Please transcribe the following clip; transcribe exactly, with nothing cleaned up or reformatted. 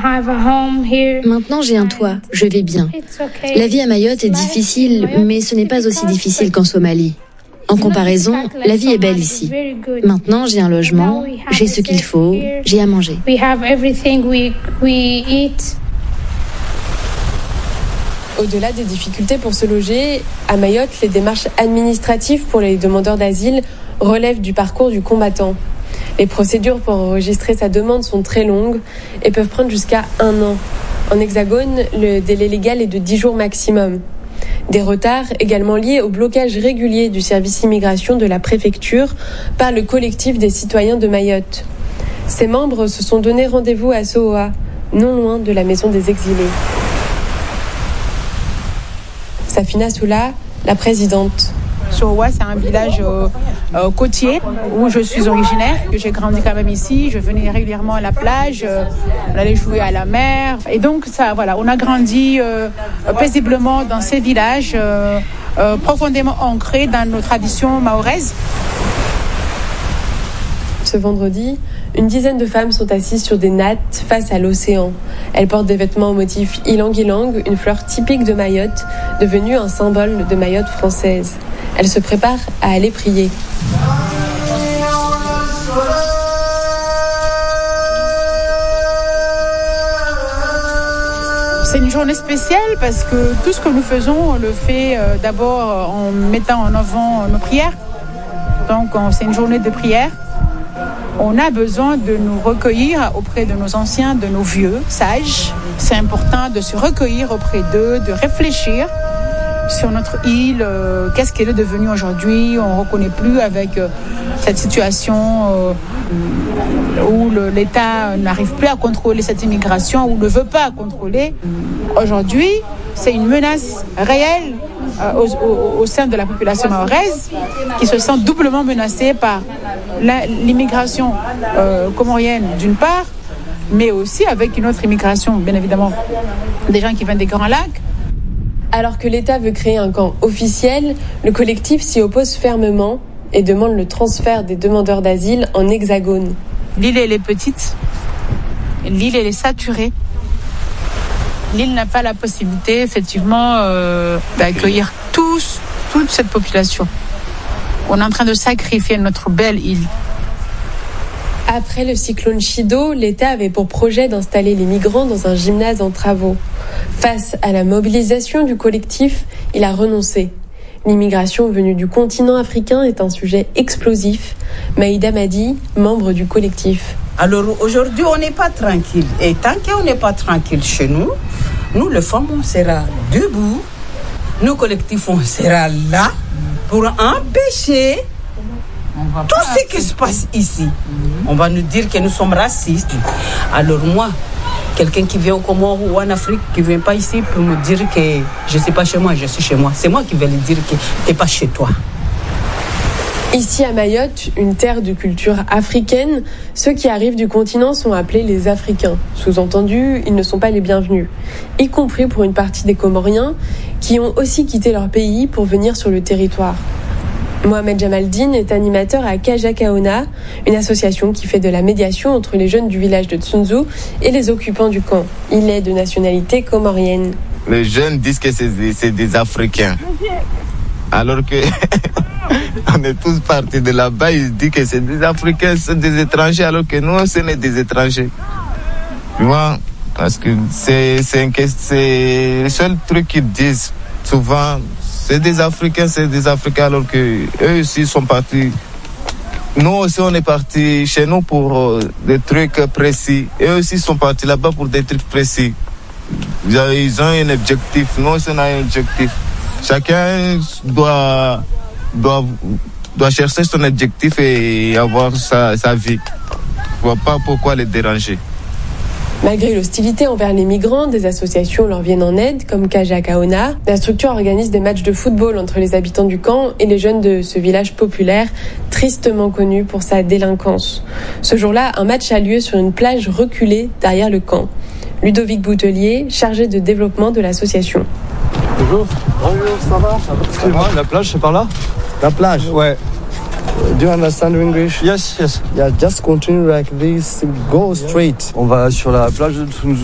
Maintenant, j'ai un toit, je vais bien. La vie à Mayotte est difficile, mais ce n'est pas aussi difficile qu'en Somalie. En comparaison, la vie est belle ici. Maintenant, j'ai un logement, j'ai ce qu'il faut, j'ai à manger. Au-delà des difficultés pour se loger, à Mayotte, les démarches administratives pour les demandeurs d'asile relèvent du parcours du combattant. Les procédures pour enregistrer sa demande sont très longues et peuvent prendre jusqu'à un an. En Hexagone, le délai légal est de dix jours maximum. Des retards également liés au blocage régulier du service immigration de la préfecture par le collectif des citoyens de Mayotte. Ses membres se sont donné rendez-vous à Sohoa, non loin de la maison des exilés. Safina Soula, la présidente. Sohoa, c'est un village euh, euh, côtier où je suis originaire, que j'ai grandi quand même ici. Je venais régulièrement à la plage, euh, on allait jouer à la mer. Et donc, ça, voilà, on a grandi euh, paisiblement dans ces villages, euh, euh, profondément ancrés dans nos traditions mahoraises. Ce vendredi, une dizaine de femmes sont assises sur des nattes face à l'océan. Elles portent des vêtements au motif ylang-ylang, une fleur typique de Mayotte, devenue un symbole de Mayotte française. Elles se préparent à aller prier. C'est une journée spéciale parce que tout ce que nous faisons, on le fait euh, d'abord en mettant en avant nos prières. Donc on, c'est une journée de prière. On a besoin de nous recueillir auprès de nos anciens, de nos vieux, sages. C'est important de se recueillir auprès d'eux, de réfléchir sur notre île, euh, qu'est-ce qu'elle est devenue aujourd'hui. On ne reconnaît plus avec euh, cette situation euh, où le, l'État n'arrive plus à contrôler cette immigration, ou ne veut pas contrôler. Aujourd'hui, c'est une menace réelle euh, au, au, au sein de la population mahoraise qui se sent doublement menacée par la, l'immigration euh, comorienne d'une part, mais aussi avec une autre immigration, bien évidemment, des gens qui viennent des Grands Lacs. Alors que l'État veut créer un camp officiel, le collectif s'y oppose fermement et demande le transfert des demandeurs d'asile en Hexagone. L'île, elle est petite. L'île, elle est saturée. L'île n'a pas la possibilité, effectivement, euh, d'accueillir tous, toute cette population. On est en train de sacrifier notre belle île. Après le cyclone Chido, l'État avait pour projet d'installer les migrants dans un gymnase en travaux. Face à la mobilisation du collectif, il a renoncé. L'immigration venue du continent africain est un sujet explosif. Maïda Madi, membre du collectif. Alors aujourd'hui, on n'est pas tranquille. Et tant qu'on n'est pas tranquille chez nous, nous, les femmes, on sera debout. Nous, collectifs, on sera là pour empêcher tout ce qui se passe ici. On va nous dire que nous sommes racistes. Alors moi, quelqu'un qui vient au Comores ou en Afrique, qui ne vient pas ici pour me dire que je ne suis pas chez moi, je suis chez moi. C'est moi qui vais lui dire que tu n'es pas chez toi. Ici à Mayotte, une terre de culture africaine, ceux qui arrivent du continent sont appelés les Africains. Sous-entendu, ils ne sont pas les bienvenus, y compris pour une partie des Comoriens qui ont aussi quitté leur pays pour venir sur le territoire. Mohamed Jamaldine est animateur à Kajakaona, une association qui fait de la médiation entre les jeunes du village de Tsunzu et les occupants du camp. Il est de nationalité comorienne. Les jeunes disent que c'est des, c'est des Africains, alors que on est tous partis de là-bas. Ils disent que c'est des Africains, c'est des étrangers, alors que nous, ce n'est des étrangers. Tu vois, parce que c'est, c'est, un, c'est le seul truc qu'ils disent souvent. C'est des Africains, c'est des Africains, alors que eux aussi sont partis. Nous aussi, on est partis chez nous pour euh, des trucs précis. Eux aussi sont partis là-bas pour des trucs précis. Ils ont un objectif, nous aussi on a un objectif. Chacun doit, doit, doit chercher son objectif et avoir sa, sa vie. Je ne vois pas pourquoi les déranger. Malgré l'hostilité envers les migrants, des associations leur viennent en aide, comme Kajakaona. La structure organise des matchs de football entre les habitants du camp et les jeunes de ce village populaire, tristement connu pour sa délinquance. Ce jour-là, un match a lieu sur une plage reculée derrière le camp. Ludovic Boutelier, chargé de développement de l'association. Bonjour. Bonjour, ça va? Excusez-moi, la plage, c'est par là? La plage? Ouais. Do you understand English? Yes, yes. Yeah, just continue like this, go straight. On va sur la plage de Tsunzu.